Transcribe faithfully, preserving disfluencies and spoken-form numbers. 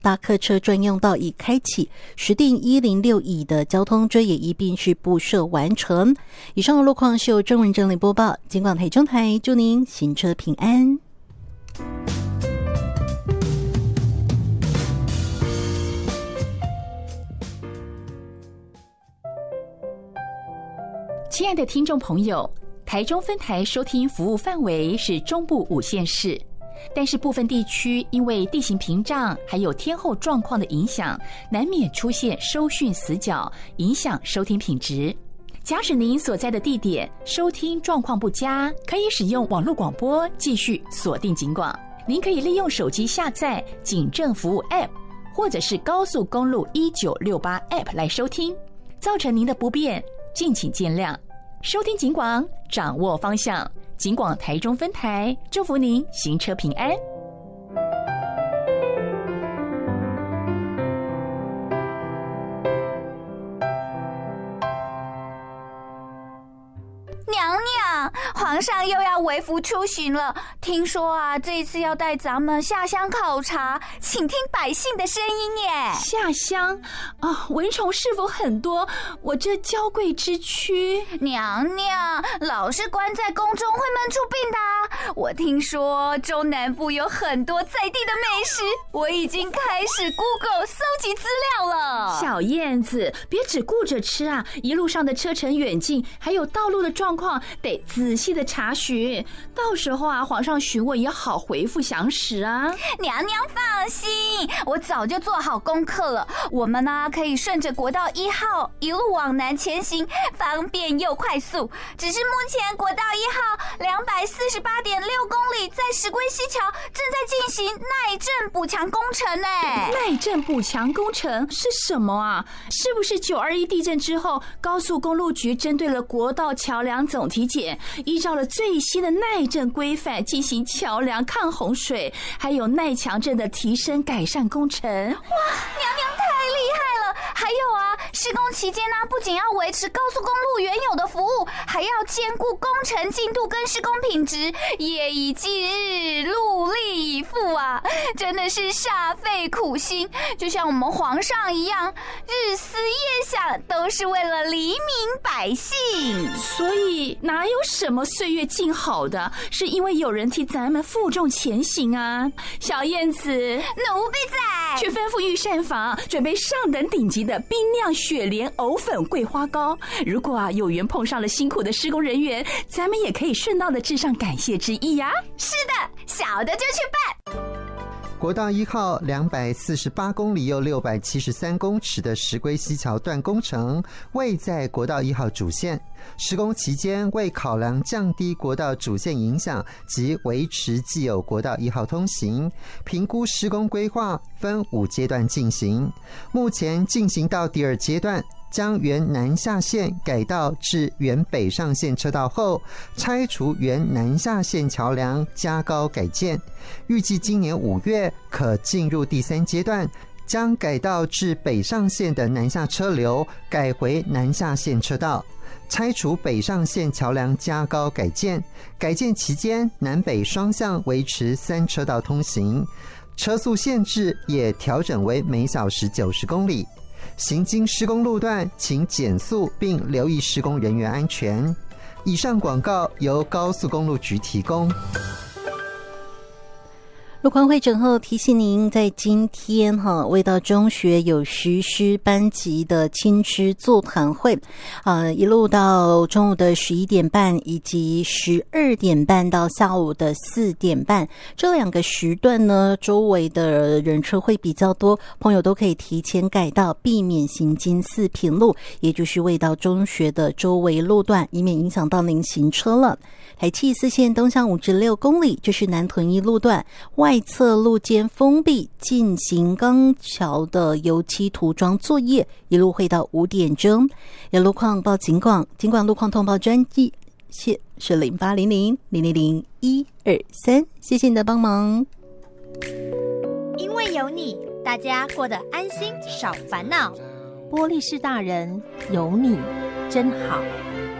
大客车专用道已开启，实定一零六乙的交通追也一并是布设完成。以上的路况是由郑文整理播报，警广台中台祝您行车平安。 亲爱的听众朋友，台中分台收听服务范围是中部五县市，但是部分地区因为地形屏障还有天候状况的影响，难免出现收讯死角，影响收听品质。假使您所在的地点收听状况不佳，可以使用网络广播继续锁定警广。您可以利用手机下载警政服务 App 或者是高速公路一九六八 App 来收听，造成您的不便敬请见谅。收听警广，掌握方向，警广台中分台祝福您行车平安。 娘娘，皇上又要微服出巡了。听说啊，这一次要带咱们下乡考察，请听百姓的声音耶。 下乡啊，蚊虫是否很多？我这娇贵之躯。 娘娘，老是关在宫中会闷出病的啊。我听说中南部有很多在地的美食，我已经开始 Google 搜集资料了。 小燕子，别只顾着吃啊，一路上的车程远近，还有道路的状况，得仔细的查询，到时候啊，皇上询问也好回复详实啊。 娘娘放心，我早就做好功课了。我们呢、啊、可以顺着国道一号一路往南前行，方便又快速。只是目前国道一号两百四十八点六公里，在石龟溪桥正在进行耐震补强工程呢。 耐震补强工程是什么啊？是不是九二一地震之后，高速公路局针对了国道桥梁总体检，依照了最新的耐震规范进行桥梁抗洪水还有耐强震的提升改善工程？哇，娘娘太厉害了！还有啊，施工期间呢、啊，不仅要维持高速公路原有的服务，还要兼顾工程进度跟施工品质，夜以继日，戮力以赴啊，真的是煞费苦心，就像我们皇上一样，日思夜想，都是为了黎民百姓。 所以哪有什么岁月静好的，是因为有人替咱们负重前行啊。小燕子， 奴婢在， 去吩咐御膳房准备上等顶级的冰酿雪莲藕粉桂花糕。如果啊有缘碰上了辛苦的施工人员，咱们也可以顺道的致上感谢之意呀、啊。 是的，小的就去办。 国道一号两百四十八公里又六百七十三公尺的石龟溪桥段工程位在国道一号主线，施工期间为考量降低国道主线影响及维持既有国道一号通行，评估施工规划分五阶段进行，目前进行到第二阶段，将原南下线改道至原北上线车道后，拆除原南下线桥梁，加高改建。预计今年五月可进入第三阶段，将改道至北上线的南下车流改回南下线车道，拆除北上线桥梁，加高改建。改建期间，南北双向维持三车道通行，车速限制也调整为每小时九十公里。行经施工路段，请减速并留意施工人员安全。以上广告由高速公路局提供。 路况会诊后提醒您，在今天哈，味道中学有实施班级的亲师座谈会，呃，一路到中午的十一点半，以及十二点半到下午的四点半，这两个时段呢，周围的人车会比较多，朋友都可以提前改道，避免行经四平路，也就是味道中学的周围路段，以免影响到您行车了。台七四线东向五至六公里，就是南屯一路段外侧路肩封闭，进行钢桥的油漆涂装作业，一路会到五点钟。有路况报警广，警广路况通报专线是零八零零零零零一二三，谢谢你的帮忙。 因为有你，大家过得安心，少烦恼。玻璃市大人有你真好。